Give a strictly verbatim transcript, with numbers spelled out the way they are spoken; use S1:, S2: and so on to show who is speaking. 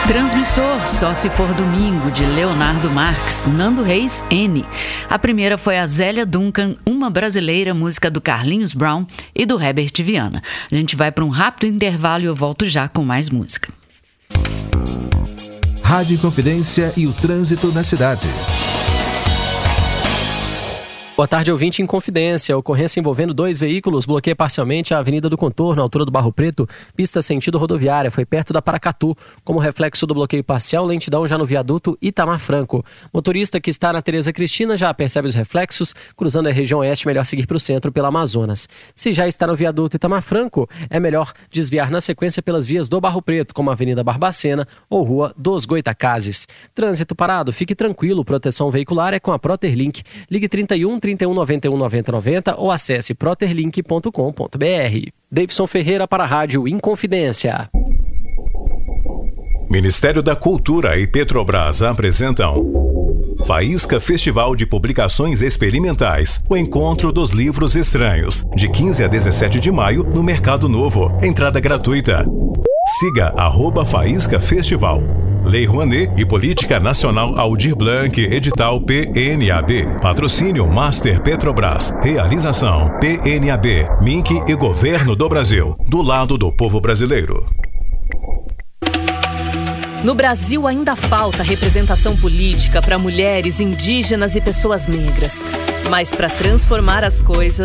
S1: Transmissor, Só Se For Domingo, de Leonardo Marques, Nando Reis, N. A primeira foi a Zélia Duncan, Uma Brasileira, música do Carlinhos Brown e do Herbert Viana. A gente vai para um rápido intervalo e eu volto já com mais música.
S2: Rádio Inconfidência e o trânsito na cidade.
S3: Boa tarde, ouvinte Inconfidência. Ocorrência envolvendo dois veículos bloqueia parcialmente a Avenida do Contorno, altura do Barro Preto, pista sentido rodoviária, foi perto da Paracatu. Como reflexo do bloqueio parcial, lentidão já no viaduto Itamar Franco. Motorista que está na Tereza Cristina já percebe os reflexos, cruzando a região oeste, melhor seguir para o centro pela Amazonas. Se já está no viaduto Itamar Franco, é melhor desviar na sequência pelas vias do Barro Preto, como a Avenida Barbacena ou Rua dos Goitacazes. Trânsito parado, fique tranquilo, proteção veicular é com a Proterlink. Ligue trinta e um, trinta e um, noventa e um, noventa, noventa ou acesse proterlink ponto com ponto b r. Davidson Ferreira para a Rádio Inconfidência.
S4: Ministério da Cultura e Petrobras apresentam Faísca Festival de Publicações Experimentais, o encontro dos livros estranhos, de quinze a dezessete de maio no Mercado Novo. Entrada gratuita. Siga arroba Faísca Festival. Lei Rouanet e Política Nacional Aldir Blanc, edital P N A B. Patrocínio Master Petrobras. Realização P N A B, Mink e Governo do Brasil. Do lado do povo brasileiro.
S5: No Brasil ainda falta representação política para mulheres, indígenas e pessoas negras. Mas para transformar as coisas,